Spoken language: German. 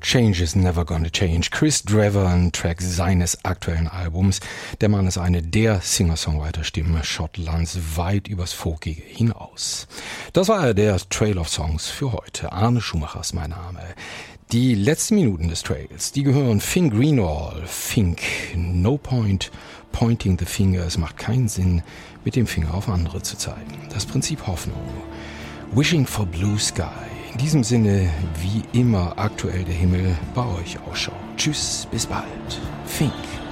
Change is Never Gonna Change. Chris Drever, ein Track seines aktuellen Albums. Der Mann ist eine der Singer-Songwriter-Stimmen Schottlands, weit übers Folkige hinaus. Das war der Trail of Songs für heute. Arne Schumacher ist mein Name. Die letzten Minuten des Trails, die gehören Finn Greenwald. Fink, no point pointing the finger. Es macht keinen Sinn, mit dem Finger auf andere zu zeigen. Das Prinzip Hoffnung. Wishing for Blue Sky. In diesem Sinne, wie immer aktuell der Himmel bei euch ausschaut. Tschüss, bis bald. Fink.